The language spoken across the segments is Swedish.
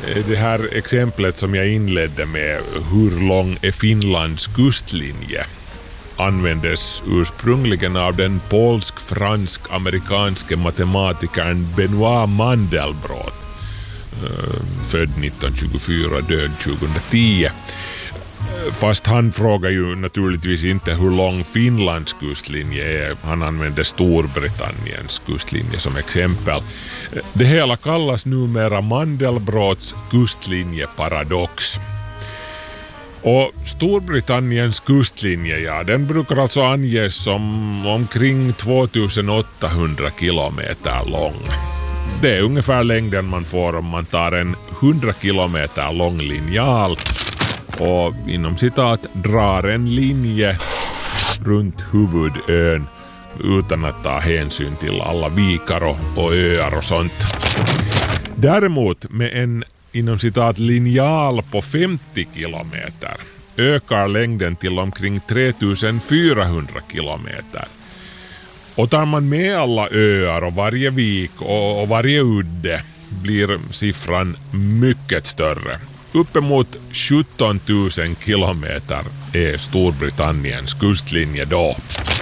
Det här exemplet som jag inledde med, hur lång är Finlands kustlinje, användes ursprungligen av den polsk-fransk-amerikanske matematikern Benoit Mandelbrot, född 1924, död 2010. Fast han frågar ju naturligtvis inte hur lång Finlands kustlinje är. Han använder Storbritanniens kustlinje som exempel. Det hela kallas numera Mandelbrots kustlinjeparadox. Och Storbritanniens kustlinje, ja, den brukar alltså anges som omkring 2800 kilometer lång. Det är ungefär längden man får om man tar en 100 kilometer lång linjal och inom citat drar en linje runt huvudön utan att ta hänsyn till alla vikar och öar och sånt. Däremot med en inom citat linjal på 50 kilometer ökar längden till omkring 3400 kilometer. Och tar man med alla öar och varje vik och varje udde blir siffran mycket större. Uppemot 17 000 kilometer är Storbritanniens kustlinje då.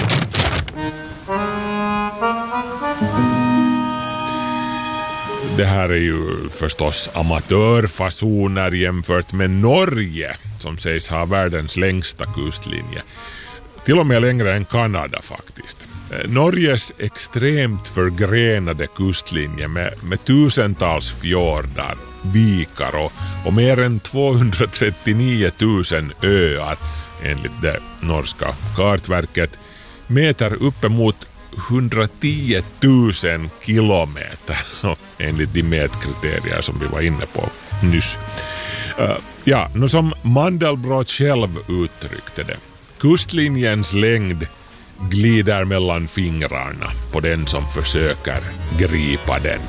Det här är ju förstås amatörfasoner jämfört med Norge som sägs ha världens längsta kustlinje. Till och med längre än Kanada faktiskt. Norges extremt förgrenade kustlinje med tusentals fjordar, vikar och mer än 239 000 öar enligt det norska kartverket mäter uppemot 110 000 kilometer enligt de mätkriterier som vi var inne på nyss. Som Mandelbrot själv uttryckte det, kustlinjens längd glider mellan fingrarna på den som försöker gripa den.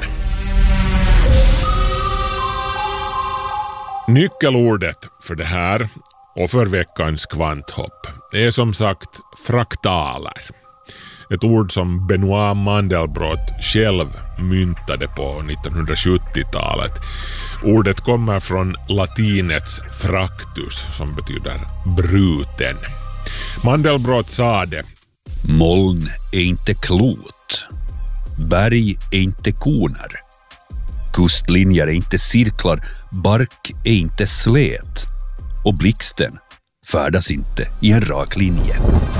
Nyckelordet för det här och för veckans kvanthopp är som sagt fraktaler. Ett ord som Benoit Mandelbrot själv myntade på 1970-talet. Ordet kommer från latinets fractus som betyder bruten. Mandelbrot sa det: moln är inte klot. Berg är inte koner. Kustlinjer är inte cirklar. Bark är inte slät. Och blixten färdas inte i en rak linje.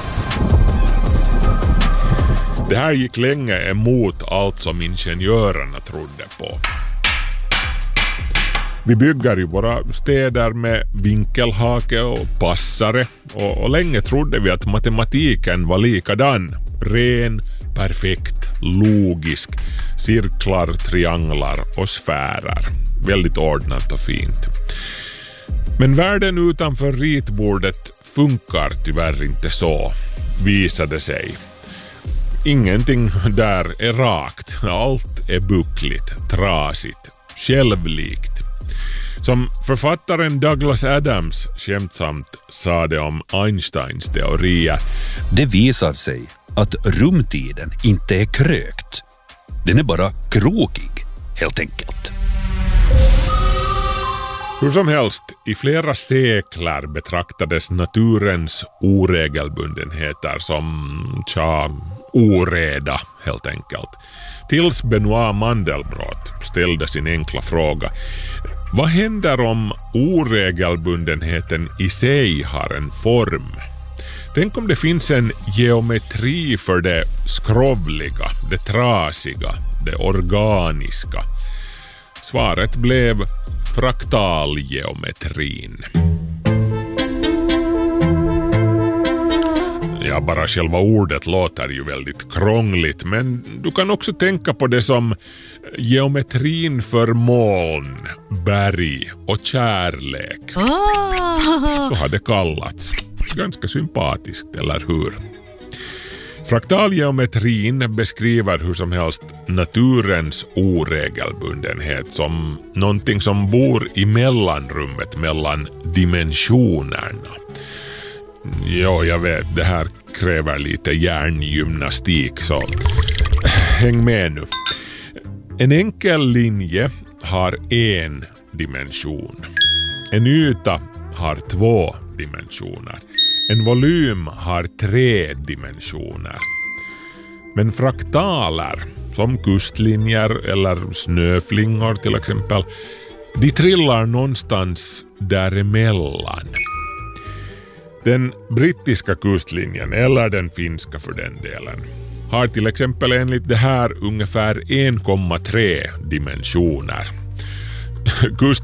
Det här gick länge emot allt som ingenjörerna trodde på. Vi bygger ju våra städer med vinkelhake och passare och länge trodde vi att matematiken var likadan. Ren, perfekt, logisk, cirklar, trianglar och sfärer. Väldigt ordnat och fint. Men världen utanför ritbordet funkar tyvärr inte så, visade sig. Ingenting där är rakt. Allt är buckligt, trasigt, självlikt. Som författaren Douglas Adams skämtsamt sa det om Einsteins teorier. Det visar sig att rumtiden inte är krökt. Den är bara krokig, helt enkelt. Hur som helst, i flera sekler betraktades naturens oregelbundenheter som oreda helt enkelt. Tills Benoit Mandelbrot ställde sin enkla fråga: vad händer om oregelbundenheten i sig har en form? Tänk om det finns en geometri för det skrovliga, det trasiga, det organiska. Svaret blev fraktalgeometrin. Ja, bara själva ordet låter ju väldigt krångligt, men du kan också tänka på det som geometrin för moln, berg och kärlek. Så har det kallats. Ganska sympatiskt, eller hur? Fraktalgeometrin beskriver hur som helst naturens oregelbundenhet som någonting som bor i mellanrummet mellan dimensionerna. Ja, jag vet, det här kräver lite hjärngymnastik, så häng med nu. En enkel linje har en dimension. En yta har 2 dimensioner. En volym har 3 dimensioner. Men fraktaler, som kustlinjer eller snöflingor till exempel, de trillar någonstans däremellan. Den brittiska kustlinjen, eller den finska för den delen, har till exempel enligt det här ungefär 1,3 dimensioner.